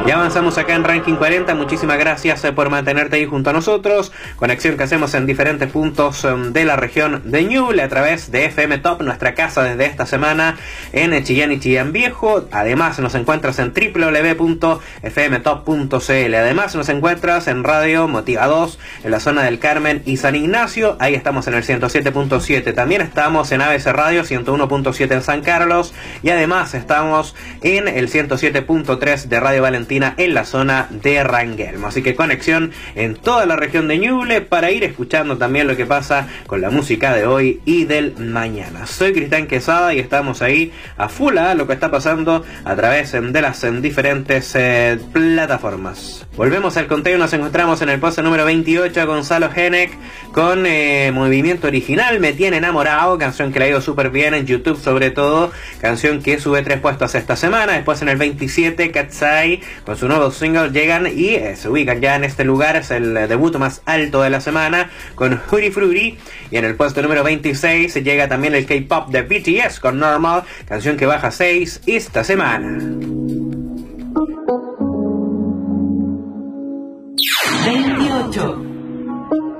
Ya avanzamos acá en Ranking 40, muchísimas gracias por mantenerte ahí junto a nosotros. Conexión que hacemos en diferentes puntos de la región de Ñuble a través de FM Top, nuestra casa desde esta semana en Chillán y Chillán Viejo. Además nos encuentras en www.fmtop.cl. Además nos encuentras en Radio Motiva 2 en la zona del Carmen y San Ignacio. Ahí estamos en el 107.7. También estamos en ABC Radio 101.7 en San Carlos. Y además estamos en el 107.3 de Radio Valentina en la zona de Ranguelmo. Así que conexión en toda la región de Ñuble para ir escuchando también lo que pasa con la música de hoy y del mañana. Soy Cristian Quesada y estamos ahí a full a lo que está pasando a través de las diferentes plataformas. Volvemos al conteo y nos encontramos en el puesto número 28 a Gonzalo Hennek con Movimiento Original, Me Tiene Enamorado, canción que le ha ido súper bien en YouTube sobre todo, canción que sube 3 puestos esta semana. Después en el 27 Katsai con su nuevo single llegan y se ubican ya en este lugar, es el debut más alto de la semana con Hootie Fruity. Y en el puesto número 26 llega también el K-pop de BTS con Normal, canción que baja 6 esta semana. 28.